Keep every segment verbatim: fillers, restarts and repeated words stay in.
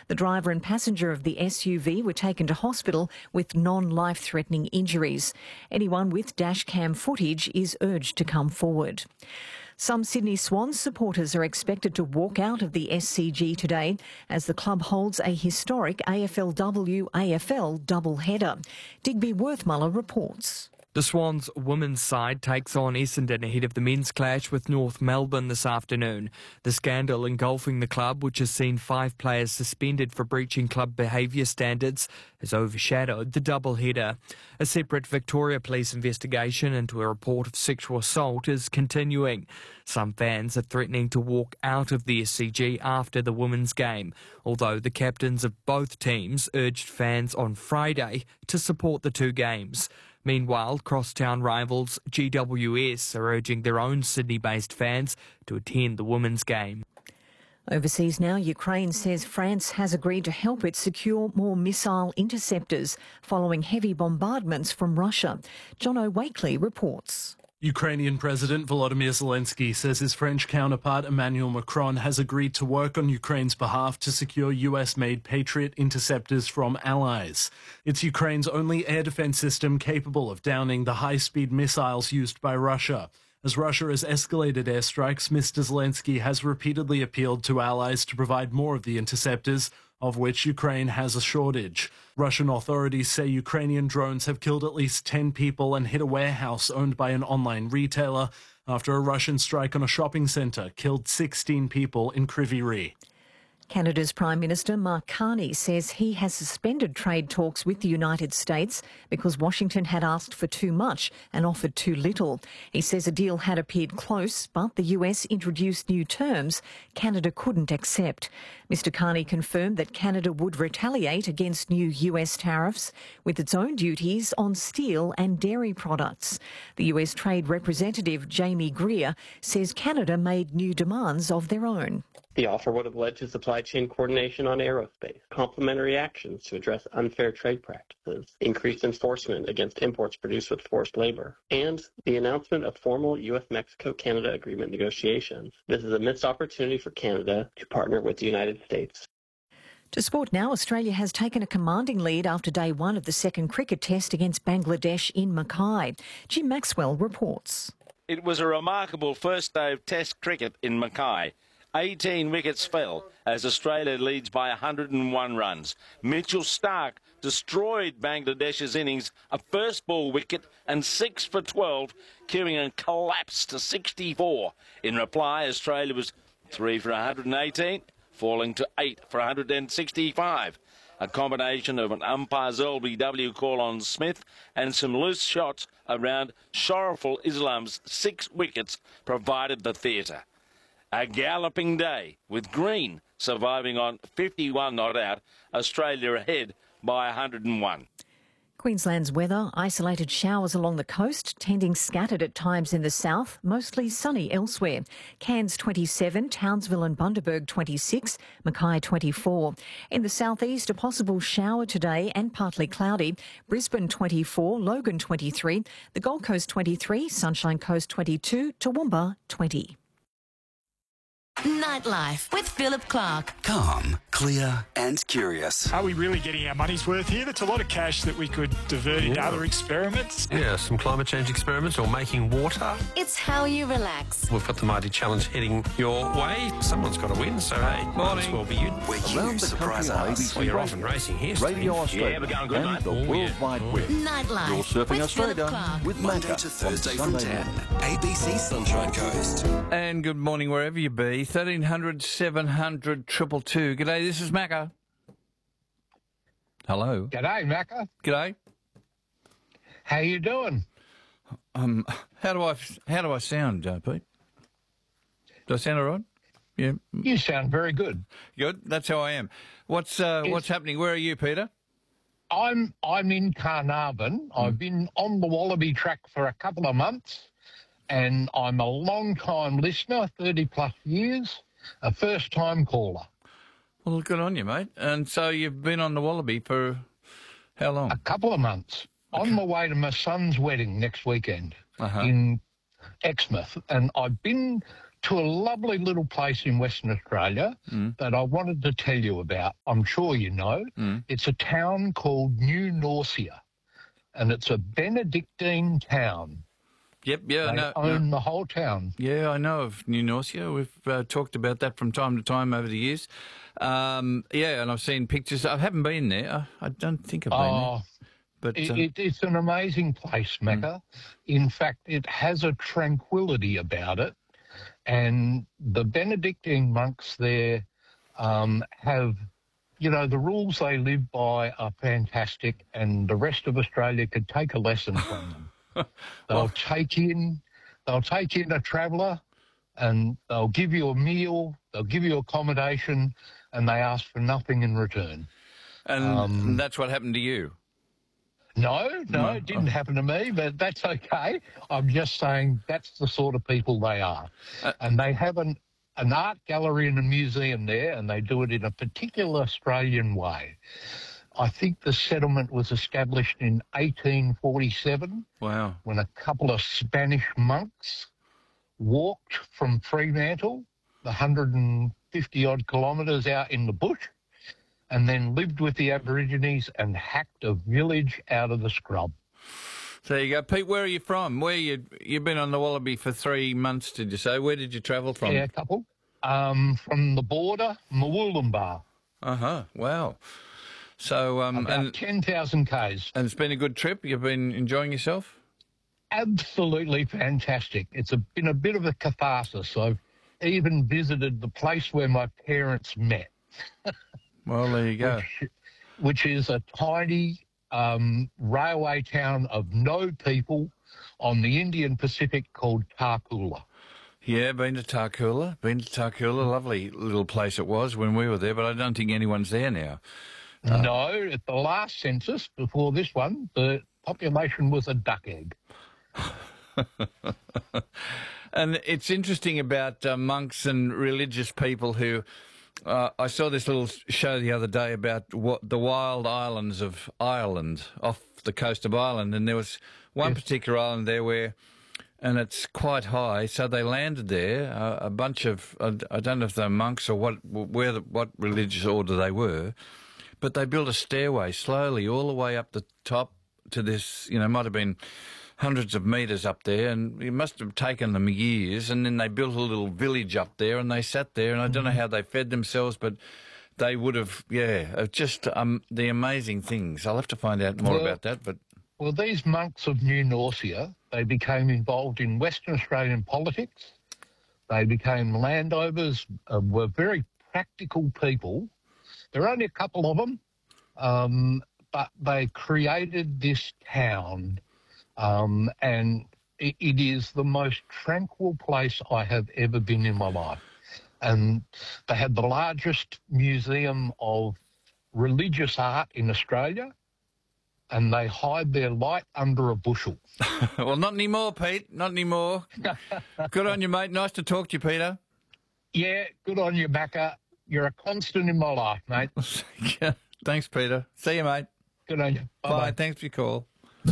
The driver and passenger of the S U V were taken to hospital with non-life-threatening injuries. Anyone with dashcam footage is urged to come forward. Some Sydney Swans supporters are expected to walk out of the S C G today as the club holds a historic A F L W A F L double-header. Digby Worthmuller reports. The Swans women's side takes on Essendon ahead of the men's clash with North Melbourne this afternoon. The scandal engulfing the club, which has seen five players suspended for breaching club behaviour standards, has overshadowed the doubleheader. A separate Victoria Police investigation into a report of sexual assault is continuing. Some fans are threatening to walk out of the S C G after the women's game, although the captains of both teams urged fans on Friday to support the two games. Meanwhile, crosstown rivals G W S are urging their own Sydney-based fans to attend the women's game. Overseas now, Ukraine says France has agreed to help it secure more missile interceptors following heavy bombardments from Russia. John Wakely reports. Ukrainian President Volodymyr Zelensky says his French counterpart Emmanuel Macron has agreed to work on Ukraine's behalf to secure U S-made Patriot interceptors from allies. It's Ukraine's only air defense system capable of downing the high-speed missiles used by Russia. As Russia has escalated airstrikes, Mister Zelensky has repeatedly appealed to allies to provide more of the interceptors, of which Ukraine has a shortage. Russian authorities say Ukrainian drones have killed at least ten people and hit a warehouse owned by an online retailer after a Russian strike on a shopping centre killed sixteen people in Kryvyi Rih. Canada's Prime Minister Mark Carney says he has suspended trade talks with the United States because Washington had asked for too much and offered too little. He says a deal had appeared close, but the U S introduced new terms Canada couldn't accept. Mister Carney confirmed that Canada would retaliate against new U S tariffs with its own duties on steel and dairy products. The U S Trade Representative Jamie Greer says Canada made new demands of their own. The offer would have led to supply chain coordination on aerospace, complementary actions to address unfair trade practices, increased enforcement against imports produced with forced labor, and the announcement of formal U S Mexico Canada agreement negotiations. This is a missed opportunity for Canada to partner with the United States. To sport now, Australia has taken a commanding lead after day one of the second cricket test against Bangladesh in Mackay. Jim Maxwell reports. It was a remarkable first day of Test cricket in Mackay. eighteen wickets fell as Australia leads by one hundred and one runs. Mitchell Starc destroyed Bangladesh's innings, a first ball wicket and six for twelve, queuing a collapse to sixty-four. In reply, Australia was three for one hundred and eighteen, falling to eight for one hundred and sixty-five. A combination of an umpire's L B W call on Smith and some loose shots around Shoreful Islam's six wickets provided the theatre. A galloping day, with Green surviving on fifty-one not out, Australia ahead by one hundred and one. Queensland's weather, isolated showers along the coast, tending scattered at times in the south, mostly sunny elsewhere. Cairns twenty-seven, Townsville and Bundaberg twenty-six, Mackay twenty-four. In the southeast, a possible shower today and partly cloudy. Brisbane twenty-four, Logan twenty-three, the Gold Coast twenty-three, Sunshine Coast twenty-two, Toowoomba twenty. Nightlife with Philip Clark. Calm, clear and curious. Are we really getting our money's worth here? That's a lot of cash that we could divert into Yeah. other experiments. Yeah, some climate change experiments or making water. It's how you relax. We've got the Mighty Challenge heading your way. Someone's got to win, so hey, might as well be you. Where you surprise us. Well, you're often racing here, Radio Steve. Australia Yeah, we're going good, and mate. the Oh, World yeah. Wide Oh, Web. Nightlife You're surfing with Australia Philip Clark. with Monday Macca to on Thursday from Sunday ten. morning. A B C Sunshine Coast. And good morning wherever you be. thirteen hundred, seven hundred, two two two. G'day, this is Macca. Hello. G'day, Macca. G'day. How you doing? Um, how do I how do I sound, uh, Pete? Do I sound all right? Yeah. You sound very good. Good. That's how I am. What's uh, It's- what's happening? Where are you, Peter? I'm I'm in Carnarvon. I've been on the Wallaby track for a couple of months, and I'm a long-time listener, thirty plus years, a first-time caller. Well, good on you, mate. And so you've been on the Wallaby for how long? A couple of months. On my way to my son's wedding next weekend Uh-huh. in Exmouth, and I've been to a lovely little place in Western Australia Mm. that I wanted to tell you about. I'm sure you know. Mm. It's a town called New Norcia, and it's a Benedictine town. Yep, yeah, They no, own no. the whole town. Yeah, I know of New Norcia. We've uh, talked about that from time to time over the years. Um, yeah, and I've seen pictures. I haven't been there. I, I don't think I've been Oh, there. But it, uh, it, it's an amazing place, Mecca. In fact, it has a tranquility about it. And the Benedictine monks there um, have, you know, the rules they live by are fantastic, and the rest of Australia could take a lesson from them. They'll Well- take in, they'll take in a traveller, and they'll give you a meal, they'll give you accommodation, and they ask for nothing in return. and um, that's what happened to you. No, no, No. it didn't happen to me, but that's okay. I'm just saying that's the sort of people they are. Uh, and they have an, an art gallery and a museum there, and they do it in a particular Australian way. I think the settlement was established in eighteen forty-seven Wow. when a couple of Spanish monks walked from Fremantle, the one hundred fifty odd kilometres out in the bush, and then lived with the Aborigines and hacked a village out of the scrub. So there you go. Pete, where are you from? Where you, you've been on the Wallaby for three months, did you say? Where did you travel from? Yeah, a couple. Um, from the border, Mwoolumbar. Uh-huh. Wow. So, um, About and, ten thousand kays. and it's been a good trip? You've been enjoying yourself? Absolutely fantastic. It's a, been a bit of a catharsis. I've even visited the place where my parents met. Well, there you go. Which, which is a tiny um, railway town of no people on the Indian Pacific called Tarcoola. Yeah, been to Tarcoola. Been to Tarcoola. Lovely little place it was when we were there, but I don't think anyone's there now. Uh, No, at the last census, before this one, the population was a duck egg. And it's interesting about uh, monks and religious people who... Uh, I saw this little show the other day about what the wild islands of Ireland, off the coast of Ireland, and there was one Yes. particular island there where, and it's quite high, so they landed there, uh, a bunch of, I I don't know if they're monks or what, where, the, what religious order they were, but they built a stairway slowly all the way up the top to this, you know, might have been hundreds of metres up there, and it must have taken them years, and then they built a little village up there, and they sat there, and I don't know how they fed themselves, but they would have, yeah, uh, just um, the amazing things. I'll have to find out more Well- about that, but... Well, these monks of New Norcia, they became involved in Western Australian politics. They became landowners, uh, were very practical people. There are only a couple of them, um, but they created this town, um, and it, it is the most tranquil place I have ever been in my life. And they had the largest museum of religious art in Australia, and they hide their light under a bushel. Well, not anymore, Pete, not anymore. Good on you, mate. Nice to talk to you, Peter. Yeah, good on you, Macca. You're a constant in my life, mate. Thanks, Peter. See you, mate. Good on you. Bye. Bye-bye. Thanks for your call.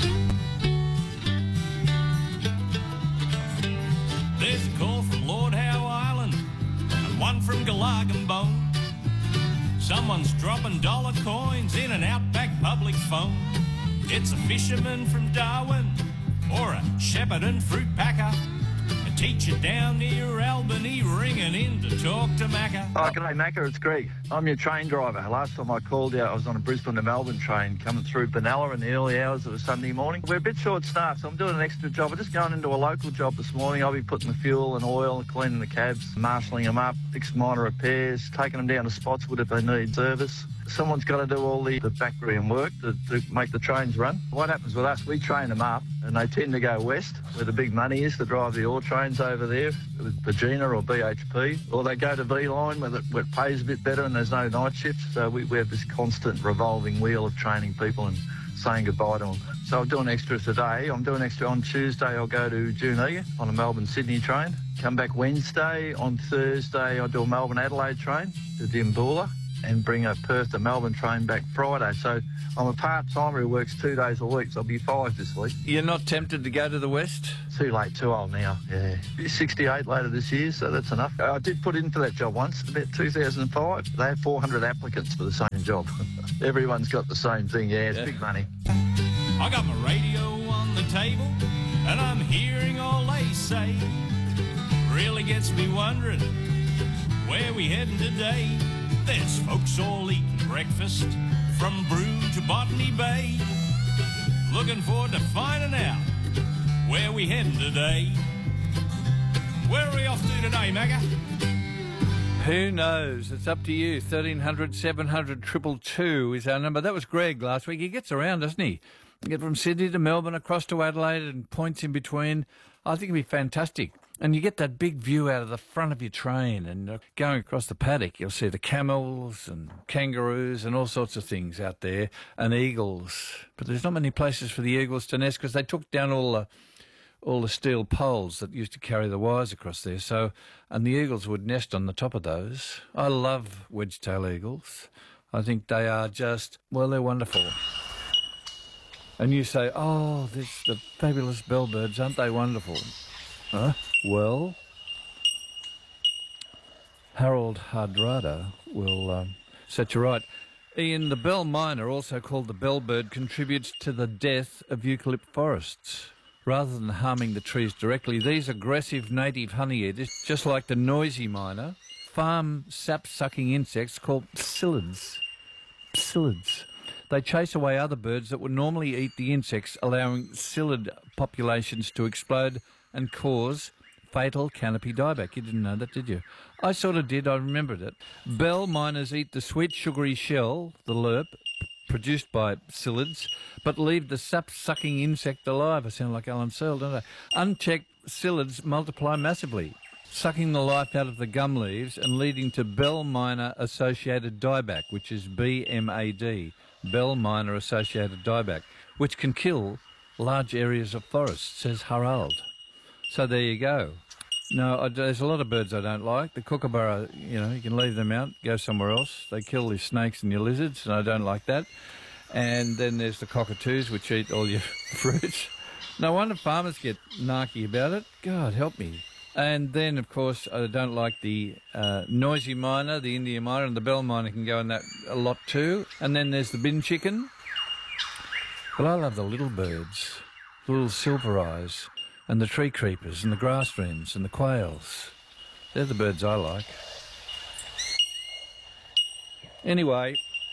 There's a call from Lord Howe Island and one from Galargambone. Someone's dropping dollar coins in an outback public phone. It's a fisherman from Darwin or a Shepparton fruit packer. A teacher down near Albany ringing in to talk to Macca. Oh, g'day, Macca. It's Greg. I'm your train driver. Last time I called you, I was on a Brisbane to Melbourne train coming through Benalla in the early hours of a Sunday morning. We're a bit short-staffed, so I'm doing an extra job. I'm just going into a local job this morning. I'll be putting the fuel and oil, cleaning the cabs, marshalling them up, fixing minor repairs, taking them down to Spotswood if they need service. Someone's got to do all the, the background work to, to make the trains run. What happens with us, we train them up and they tend to go west where the big money is to drive the ore trains over there with Virginia or B H P, or they go to V-Line where, the, where it pays a bit better and there's no night shifts. So we, we have this constant revolving wheel of training people and saying goodbye to them. So I'm doing extra today. I'm doing extra on Tuesday. I'll go to Junee on a Melbourne-Sydney train. Come back Wednesday. On Thursday, I'll do a Melbourne-Adelaide train to Dimboola and bring a Perth to Melbourne train back Friday. So I'm a part-timer who works two days a week, so I'll be five this week. You're not tempted to go to the west? too late, too old now. Yeah. sixty-eight later this year, so that's enough. I did put in for that job once, about two thousand five. They had four hundred applicants for the same job. Everyone's got the same thing. Yeah, it's yeah. big money. I got my radio on the table, and I'm hearing all they say. Really gets me wondering, where we heading today? There's folks all eating breakfast from Brew to Botany Bay. Looking forward to finding out where we heading today. Where are we off to today, Magga? Who knows? It's up to you. thirteen hundred, seven hundred, two two two is our number. That was Greg last week. He gets around, doesn't he? You get from Sydney to Melbourne, across to Adelaide and points in between. I think it'd be fantastic. And you get that big view out of the front of your train, and uh, going across the paddock, you'll see the camels and kangaroos and all sorts of things out there, and eagles. But there's not many places for the eagles to nest because they took down all the all the steel poles that used to carry the wires across there. So, and the eagles would nest on the top of those. I love wedge-tail eagles. I think they are just, well, they're wonderful. And you say, oh, this the fabulous bellbirds, aren't they wonderful? Huh? Well, Harold Hardrada will um, set you right. Ian, the bell miner, also called the bellbird, contributes to the death of eucalypt forests. Rather than harming the trees directly, these aggressive native honeyeaters, just like the noisy miner, farm sap-sucking insects called psyllids. Psyllids. They chase away other birds that would normally eat the insects, allowing psyllid populations to explode and cause fatal canopy dieback. You didn't know that, did you? I sort of did. I remembered it. Bell miners eat the sweet sugary shell, the lerp, produced by psyllids, but leave the sap-sucking insect alive. I sound like Alan Searle, don't I? Unchecked psyllids multiply massively, sucking the life out of the gum leaves and leading to bell miner-associated dieback, which is B M A D, bell miner-associated dieback, which can kill large areas of forest, says Harald. So there you go. No, I, there's a lot of birds I don't like. The kookaburra, you know, you can leave them out, go somewhere else. They kill your snakes and your lizards, and I don't like that. And then there's the cockatoos, which eat all your fruits. No wonder farmers get narky about it. God, help me. And then, of course, I don't like the uh, noisy miner, the Indian miner, and the bell miner can go in that a lot too. And then there's the bin chicken. But I love the little birds, the little silver eyes, and the tree creepers, and the grass wrens, and the quails. They're the birds I like. Anyway,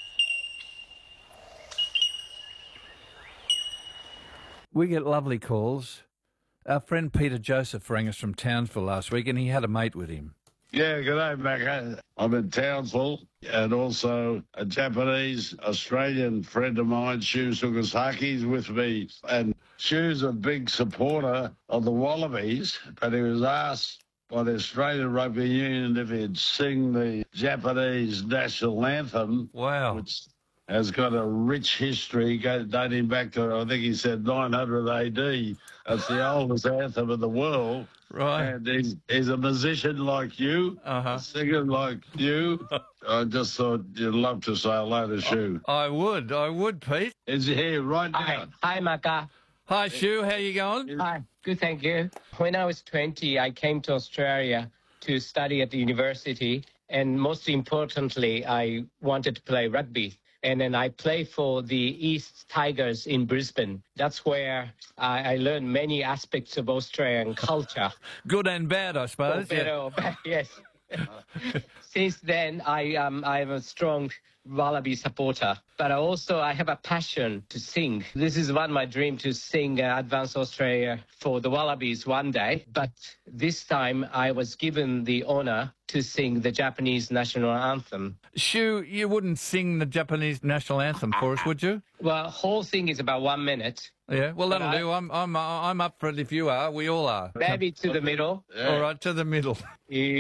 we get lovely calls. Our friend Peter Joseph rang us from Townsville last week, and he had a mate with him. Yeah, good day, Mac. I'm in Townsville, and also a Japanese Australian friend of mine, Shu Sugasaki, is with me. And Shu's a big supporter of the Wallabies, but he was asked by the Australian Rugby Union if he'd sing the Japanese national anthem. Wow. Which has got a rich history dating back to, I think he said, nine hundred A D. That's the oldest anthem in the world. Right. And he's, he's a musician like you, uh-huh. a singer like you. I just thought you'd love to say hello to Shu. I would, I would, Pete. Is he here right now? Hi, Hi Macca. Hi, Shu, how you going? Hi, good, thank you. When I was twenty, I came to Australia to study at the university, and most importantly, I wanted to play rugby. And then I play for the East Tigers in Brisbane. That's where I, I learned many aspects of Australian culture. Good and bad, I suppose. Oh, better or bad, yes. Since then, I um I am a strong Wallaby supporter, but I also I have a passion to sing. This is one of my dreams, to sing uh, Advance Australia for the Wallabies one day. But this time I was given the honour to sing the Japanese national anthem. Shu, you wouldn't sing the Japanese national anthem for us, would you? Well, whole thing is about one minute. Yeah, well, that'll I, do. I'm I'm I'm up for it if you are. We all are. Maybe to the middle. Yeah. All right, to the middle. You